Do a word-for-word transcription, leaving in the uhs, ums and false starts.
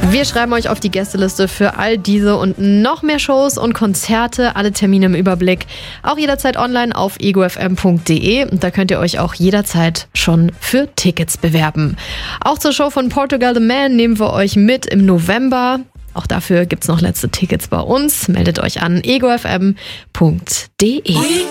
Wir schreiben euch auf die Gästeliste für all diese und noch mehr Shows und Konzerte. Alle Termine im Überblick. Auch jederzeit online auf ego f m punkt d e. Und da könnt ihr euch auch jederzeit schon für Tickets bewerben. Auch zur Show von Portugal The Man nehmen wir euch mit im November. Auch dafür gibt's noch letzte Tickets bei uns. Meldet euch an ego f m punkt d e.